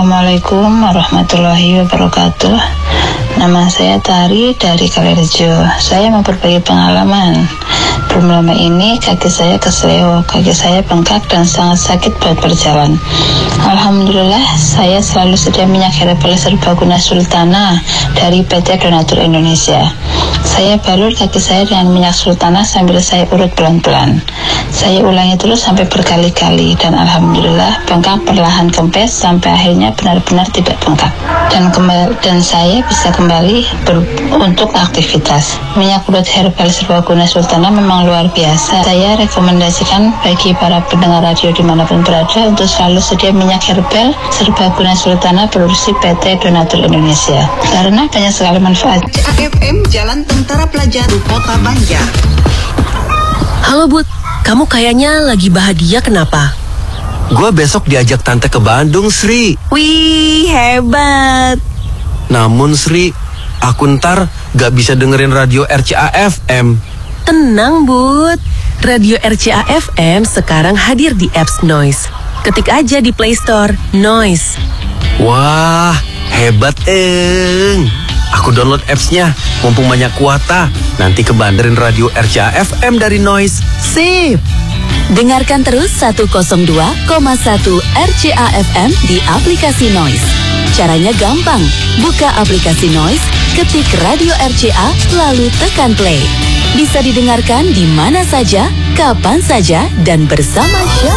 Assalamualaikum warahmatullahi wabarakatuh. Nama saya Tari dari Kalirejo. Saya mau berbagi pengalaman. Belum lama ini kaki saya kesleo, kaki saya bengkak dan sangat sakit buat berjalan. Alhamdulillah, saya selalu sedia minyak herbal serbaguna Sultana dari PT Donatur Indonesia. Saya balur kaki saya dengan minyak Sultana sambil saya urut pelan-pelan. Saya ulangi terus sampai berkali-kali dan alhamdulillah bengkak perlahan kempes sampai akhirnya benar-benar tidak bengkak. Dan saya bisa kembali untuk aktivitas. Minyak urut herbal serbaguna Sultana memang luar biasa. Saya rekomendasikan bagi para pendengar radio dimanapun berada untuk selalu sedia minyak herbal serbaguna Sultana produksi PT Donatur Indonesia karena banyak sekali manfaat. AFM Jalan Tentara Pelajar Kota Banjar. Halo Bud, kamu kayaknya lagi bahagia kenapa? Gua besok diajak tante ke Bandung, Sri. Wih, hebat. Namun Sri, aku ntar gak bisa dengerin radio RCA FM. Tenang Bud, radio RCA FM sekarang hadir di apps Noise. Ketik aja di Play Store, Noise. Wah, hebat Aku download apps-nya, mumpung banyak kuota. Nanti kebanderin radio RCA FM dari Noise. Sip! Dengarkan terus 102,1 RCA FM di aplikasi Noise. Caranya gampang, buka aplikasi Noise, ketik radio RCA, lalu tekan play. Bisa didengarkan di mana saja, kapan saja, dan bersama siapa